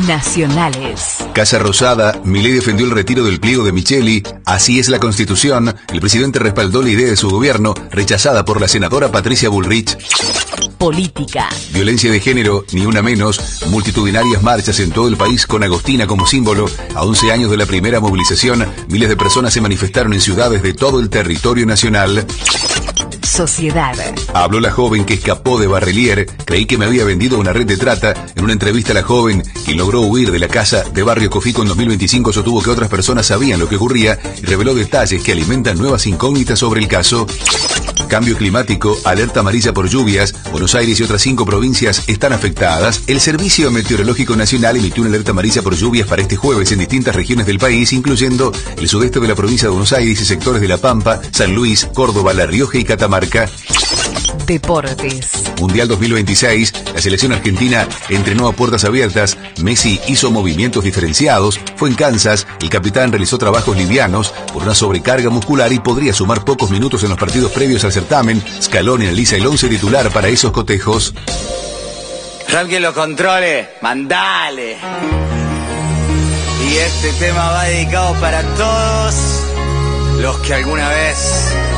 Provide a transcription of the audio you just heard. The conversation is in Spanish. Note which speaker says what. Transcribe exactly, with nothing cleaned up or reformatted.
Speaker 1: Nacionales.
Speaker 2: Casa Rosada, Milei defendió el retiro del pliego de Micheli. Así es la Constitución. El presidente respaldó la idea de su gobierno, rechazada por la senadora Patricia Bullrich.
Speaker 1: Política.
Speaker 2: Violencia de género, ni una menos. Multitudinarias marchas en todo el país con Agostina como símbolo. A once años de la primera movilización, miles de personas se manifestaron en ciudades de todo el territorio nacional.
Speaker 1: Sociedad.
Speaker 2: Habló la joven que escapó de Barrelier. Creí que me había vendido una red de trata. En una entrevista, la joven, quien logró huir de la casa de Barrio Cofico en dos mil veinticinco, sostuvo que otras personas sabían lo que ocurría y reveló detalles que alimentan nuevas incógnitas sobre el caso. Cambio climático, alerta amarilla por lluvias. Buenos Aires y otras cinco provincias están afectadas. El Servicio Meteorológico Nacional emitió una alerta amarilla por lluvias para este jueves en distintas regiones del país, incluyendo el sudeste de la provincia de Buenos Aires y sectores de La Pampa, San Luis, Córdoba, La Rioja y Catamarca.
Speaker 1: Deportes.
Speaker 2: Mundial dos mil veintiséis, la selección argentina entrenó a puertas abiertas. Messi hizo movimientos diferenciados. Fue en Kansas. El capitán realizó trabajos livianos por una sobrecarga muscular y podría sumar pocos minutos en los partidos previos al certamen. Scaloni analiza el once titular para esos cotejos.
Speaker 3: Alguien los controle, mandale. Y este tema va dedicado para todos los que alguna vez